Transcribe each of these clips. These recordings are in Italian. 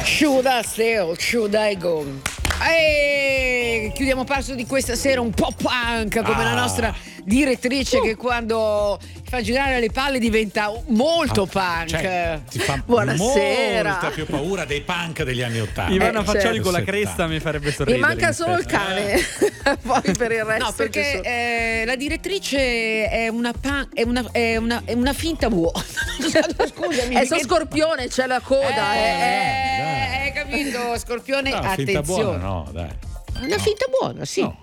Should I stay or should I go? Chiudiamo passo di questa sera un po' punk come la nostra direttrice che quando fa girare le palle diventa molto punk. Cioè, ti fa buonasera. Molta più paura dei punk degli anni '80. Ivana Faccioli con la cresta mi farebbe sorridere. Mi manca solo il cane. Poi per il resto. No, perché la direttrice è una finta buona. Scusami. È Scorpione, c'è la coda. Hai capito, Scorpione? No, attenzione. finta buona, no, dai. Una finta buona, sì. No.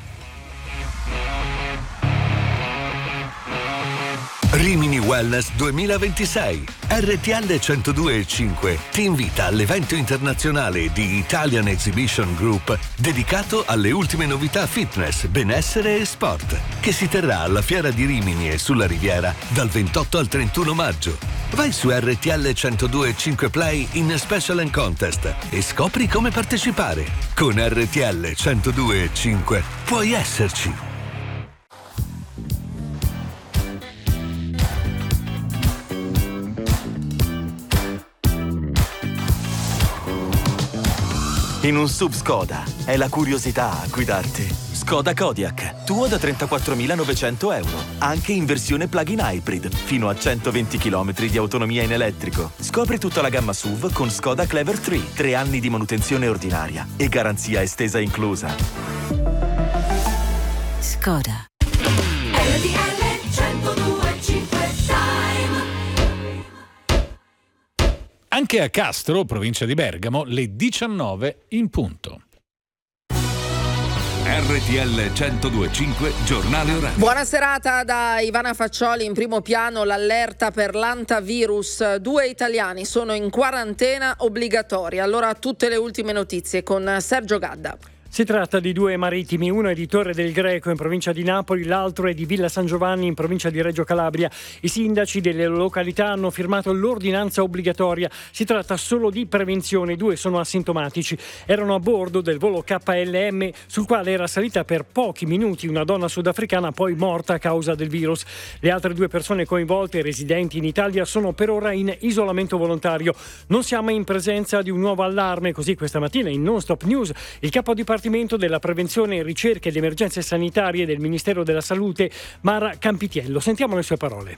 Rimini Wellness 2026. RTL 102.5 ti invita all'evento internazionale di Italian Exhibition Group dedicato alle ultime novità fitness, benessere e sport, che si terrà alla Fiera di Rimini e sulla Riviera dal 28 al 31 maggio. Vai su RTL 102.5 Play in Special and Contest e scopri come partecipare. Con RTL 102.5 puoi esserci. In un sub Skoda è la curiosità a guidarti. Skoda Kodiaq, tuo da 34.900 euro, anche in versione plug-in hybrid, fino a 120 km di autonomia in elettrico. Scopri tutta la gamma SUV con Skoda Clever 3, 3 anni di manutenzione ordinaria e garanzia estesa inclusa. Skoda. Anche a Castro, provincia di Bergamo, le 19 in punto. RTL 102.5 Giornale Orario. Buona serata da Ivana Faccioli. In primo piano l'allerta per l'antavirus. 2 italiani sono in quarantena obbligatoria. Allora tutte le ultime notizie con Sergio Gadda. Si tratta di 2 marittimi, uno è di Torre del Greco in provincia di Napoli, l'altro è di Villa San Giovanni in provincia di Reggio Calabria. I sindaci delle località hanno firmato l'ordinanza obbligatoria. Si tratta solo di prevenzione, 2 sono asintomatici. Erano a bordo del volo KLM sul quale era salita per pochi minuti una donna sudafricana poi morta a causa del virus. Le altre 2 persone coinvolte, residenti in Italia, sono per ora in isolamento volontario. Non siamo in presenza di un nuovo allarme, così questa mattina in Non Stop News il capo dipartimento della prevenzione, ricerche ed emergenze sanitarie del Ministero della Salute, Mara Campitiello. Sentiamo le sue parole.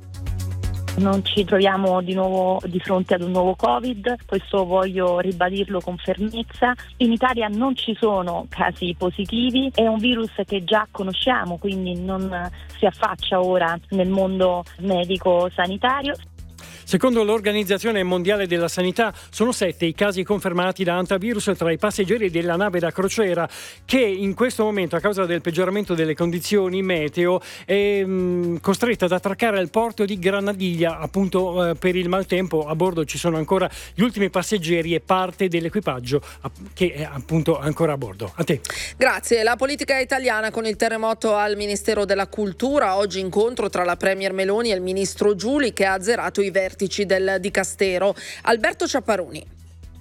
Non ci troviamo di nuovo di fronte ad un nuovo Covid, questo voglio ribadirlo con fermezza. In Italia non ci sono casi positivi, è un virus che già conosciamo, quindi non si affaccia ora nel mondo medico-sanitario. Secondo l'Organizzazione Mondiale della Sanità sono 7 i casi confermati da antivirus tra i passeggeri della nave da crociera che in questo momento, a causa del peggioramento delle condizioni meteo, è costretta ad attraccare al porto di Granadilla appunto per il maltempo. A bordo ci sono ancora gli ultimi passeggeri e parte dell'equipaggio che è appunto ancora a bordo. A te. Grazie. La politica italiana con il terremoto al Ministero della Cultura. Oggi incontro tra la Premier Meloni e il Ministro Giuli che ha azzerato i vertici del Dicastero. Alberto Ciapparoni.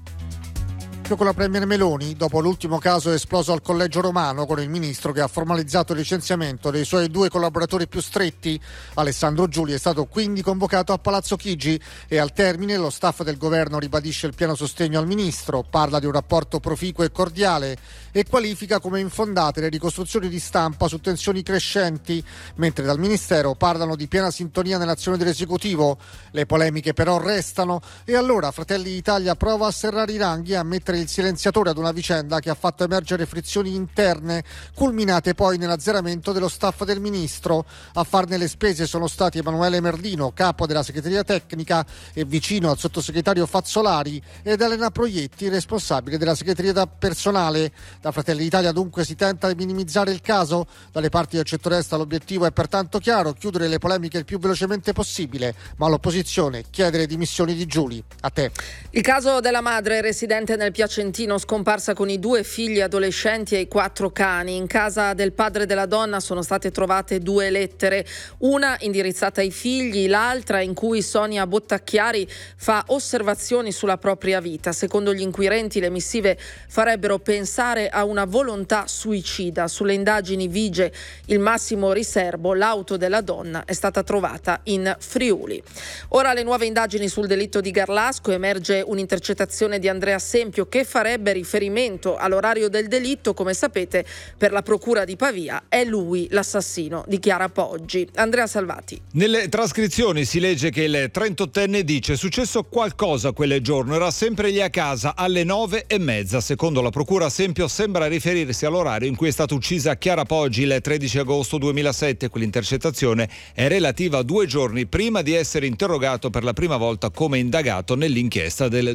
Con la Premier Meloni, dopo l'ultimo caso esploso al Collegio Romano, con il ministro che ha formalizzato il licenziamento dei suoi 2 collaboratori più stretti. Alessandro Giuli è stato quindi convocato a Palazzo Chigi e al termine lo staff del governo ribadisce il pieno sostegno al ministro, parla di un rapporto proficuo e cordiale e qualifica come infondate le ricostruzioni di stampa su tensioni crescenti, mentre dal ministero parlano di piena sintonia nell'azione dell'esecutivo. Le polemiche però restano e allora Fratelli d'Italia prova a serrare i ranghi e a mettere il silenziatore ad una vicenda che ha fatto emergere frizioni interne, culminate poi nell'azzeramento dello staff del ministro. A farne le spese sono stati Emanuele Merlino, capo della segreteria tecnica e vicino al sottosegretario Fazzolari, ed Elena Proietti, responsabile della segreteria personale. Da Fratelli d'Italia dunque si tenta di minimizzare il caso. Dalle parti del centrodestra l'obiettivo è pertanto chiaro: chiudere le polemiche il più velocemente possibile, ma l'opposizione chiede le dimissioni di Giuli. A te. Il caso della madre residente nel piazzale Placentino, scomparsa con i 2 figli adolescenti e i 4 cani. In casa del padre della donna sono state trovate 2 lettere, una indirizzata ai figli, l'altra in cui Sonia Bottacchiari fa osservazioni sulla propria vita. Secondo gli inquirenti le missive farebbero pensare a una volontà suicida. Sulle indagini vige il massimo riserbo, l'auto della donna è stata trovata in Friuli. Ora le nuove indagini sul delitto di Garlasco. Emerge un'intercettazione di Andrea Sempio che farebbe riferimento all'orario del delitto. Come sapete, per la procura di Pavia è lui l'assassino di Chiara Poggi. Andrea Salvati. Nelle trascrizioni si legge che il 38enne dice: è successo qualcosa quel giorno, era sempre lì a casa alle 9:30. Secondo la procura Sempio sembra riferirsi all'orario in cui è stata uccisa Chiara Poggi il 13 agosto 2007. Quell'intercettazione è relativa 2 giorni prima di essere interrogato per la prima volta come indagato nell'inchiesta del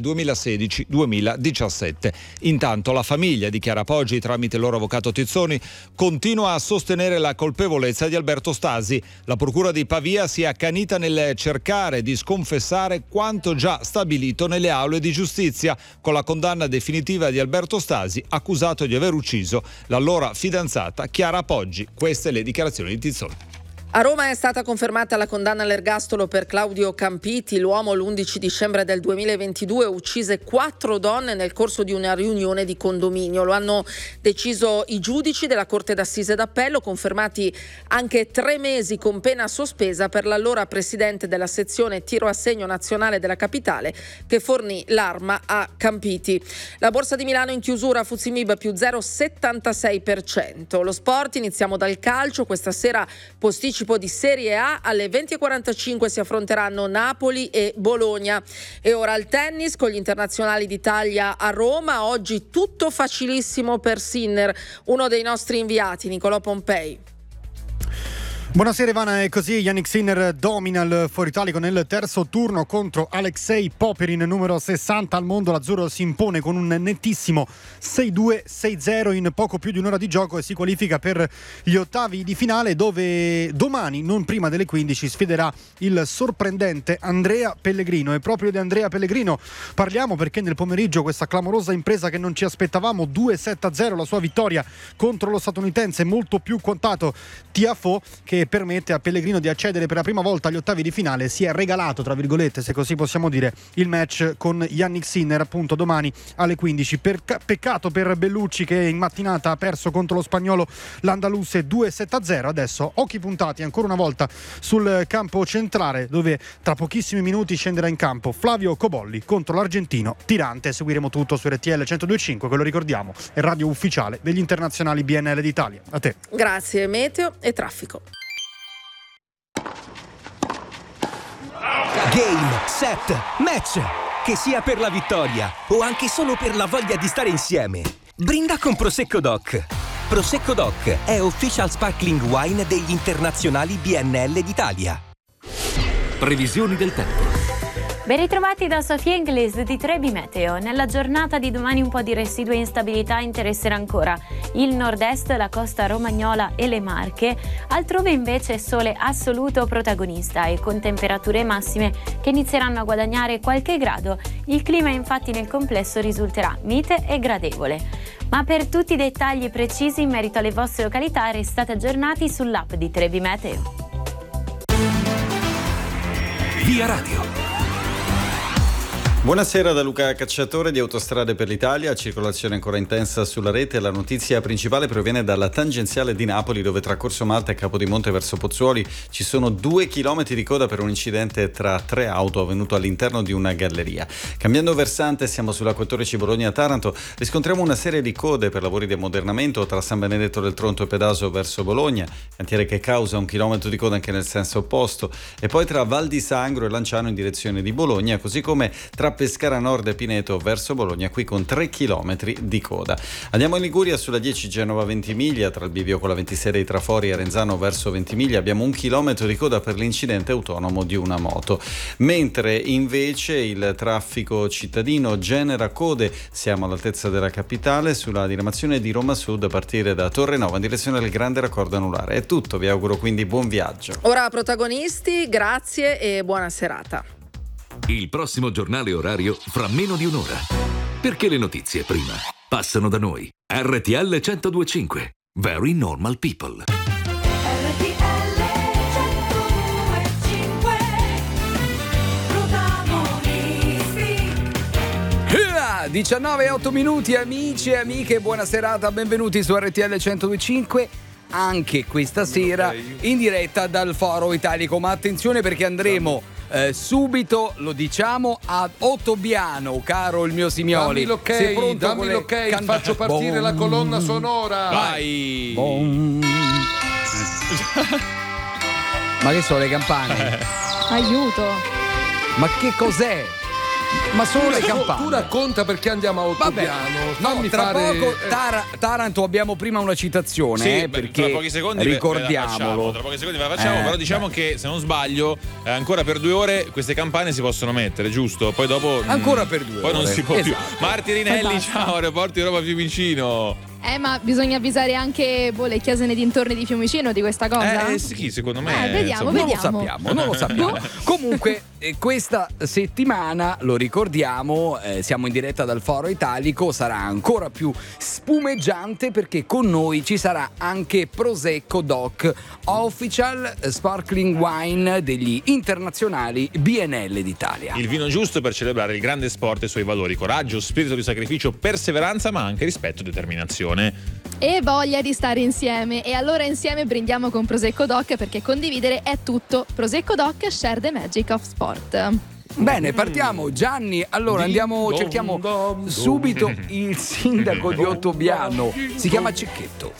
2016-2017. Intanto la famiglia di Chiara Poggi, tramite il loro avvocato Tizzoni, continua a sostenere la colpevolezza di Alberto Stasi. La procura di Pavia si è accanita nel cercare di sconfessare quanto già stabilito nelle aule di giustizia, con la condanna definitiva di Alberto Stasi, accusato di aver ucciso l'allora fidanzata Chiara Poggi. Queste le dichiarazioni di Tizzoni. A Roma è stata confermata la condanna all'ergastolo per Claudio Campiti. L'uomo l'11 dicembre del 2022 uccise 4 donne nel corso di una riunione di condominio. Lo hanno deciso i giudici della Corte d'Assise d'Appello, confermati anche 3 mesi con pena sospesa per l'allora presidente della sezione tiro a segno nazionale della capitale, che fornì l'arma a Campiti. La borsa di Milano in chiusura, FTSE MIB più 0,76%. Lo sport, iniziamo dal calcio. Questa sera posticipo di Serie A, alle 20:45 si affronteranno Napoli e Bologna. E ora al tennis con gli internazionali d'Italia a Roma. Oggi tutto facilissimo per Sinner, uno dei nostri inviati, Nicolò Pompei. Buonasera Ivana, è così Jannik Sinner domina il fuoritalico nel terzo turno contro Alexei Popyrin, numero 60 al mondo. L'azzurro si impone con un nettissimo 6-2, 6-0 in poco più di un'ora di gioco e si qualifica per gli ottavi di finale, dove domani, non prima delle 15, sfiderà il sorprendente Andrea Pellegrino. E proprio di Andrea Pellegrino parliamo perché nel pomeriggio questa clamorosa impresa che non ci aspettavamo, 2-7-0 la sua vittoria contro lo statunitense molto più quotato Tiafoe, che permette a Pellegrino di accedere per la prima volta agli ottavi di finale. Si è regalato, tra virgolette, se così possiamo dire, il match con Jannik Sinner appunto domani alle 15. Peccato per Bellucci, che in mattinata ha perso contro lo spagnolo l'Andaluse 2-7-0. Adesso occhi puntati ancora una volta sul campo centrale, dove tra pochissimi minuti scenderà in campo Flavio Cobolli contro l'argentino Tirante. Seguiremo tutto su RTL 102.5, che lo ricordiamo è radio ufficiale degli internazionali BNL d'Italia. A te. Grazie. Meteo e traffico. Game, set, match! Che sia per la vittoria o anche solo per la voglia di stare insieme. Brinda con Prosecco Doc. Prosecco Doc è official sparkling wine degli internazionali BNL d'Italia. Previsioni del tempo. Ben ritrovati da Sofia Inglese di Trebi Meteo. Nella giornata di domani un po' di residua instabilità interesserà ancora il nord-est, la costa romagnola e le Marche. Altrove invece sole assoluto protagonista e con temperature massime che inizieranno a guadagnare qualche grado. Il clima infatti nel complesso risulterà mite e gradevole. Ma per tutti i dettagli precisi in merito alle vostre località restate aggiornati sull'app di Trebi Meteo. Via Radio. Buonasera da Luca Cacciatore di Autostrade per l'Italia. Circolazione ancora intensa sulla rete. La notizia principale proviene dalla tangenziale di Napoli, dove tra Corso Malta e Capodimonte verso Pozzuoli ci sono 2 chilometri di coda per un incidente tra 3 auto avvenuto all'interno di una galleria. Cambiando versante, siamo sulla 14 Bologna-Taranto. Riscontriamo una serie di code per lavori di ammodernamento tra San Benedetto del Tronto e Pedaso verso Bologna, cantiere che causa 1 chilometro di coda anche nel senso opposto, e poi tra Val di Sangro e Lanciano in direzione di Bologna, così come tra Pescara Nord e Pineto verso Bologna, qui con 3 chilometri di coda. Andiamo in Liguria sulla 10 Genova-Ventimiglia, tra il bivio con la 26 dei Trafori e Renzano verso Ventimiglia abbiamo 1 chilometro di coda per l'incidente autonomo di una moto, mentre invece il traffico cittadino genera code. Siamo all'altezza della capitale sulla diramazione di Roma Sud a partire da Torre Nova in direzione del grande raccordo anulare. È tutto, vi auguro quindi buon viaggio. Ora protagonisti, grazie e buona serata. Il prossimo giornale orario fra meno di un'ora. Perché le notizie prima passano da noi. RTL 102.5. Very Normal People. 19:08 minuti, amici e amiche, buona serata, benvenuti su RTL 102.5. Anche questa sera in diretta dal Foro Italico, ma attenzione perché andremo subito, lo diciamo, ad Ottobiano, caro il mio Simioli. Dammi l'ok, faccio partire la colonna sonora. Vai. Ma che sono le campane? Aiuto. Ma che cos'è? Ma sono le campane. Tu racconta perché andiamo a Ottobiano. Fammi tra poco Taranto abbiamo prima una citazione, perché tra pochi secondi ricordiamolo. Tra pochi secondi ve la facciamo, però diciamo che se non sbaglio ancora per 2 ore queste campane si possono mettere, giusto? Poi dopo ancora per 2 ore. Poi non si può più. Marti Rinelli, ciao, Aeroporti di Roma Fiumicino. Ma bisogna avvisare anche le chiese nei dintorni di Fiumicino di questa cosa? Sì, secondo me. Vediamo. Non lo sappiamo. Comunque, questa settimana, lo ricordiamo, siamo in diretta dal Foro Italico, sarà ancora più spumeggiante perché con noi ci sarà anche Prosecco Doc, official sparkling wine degli internazionali BNL d'Italia. Il vino giusto per celebrare il grande sport e i suoi valori: coraggio, spirito di sacrificio, perseveranza, ma anche rispetto e determinazione. E voglia di stare insieme. E allora insieme brindiamo con Prosecco Doc, perché condividere è tutto. Prosecco Doc, share the magic of sport. Bene, partiamo. Gianni, allora cerchiamo subito il sindaco di Ottobiano. Si chiama Cecchetto.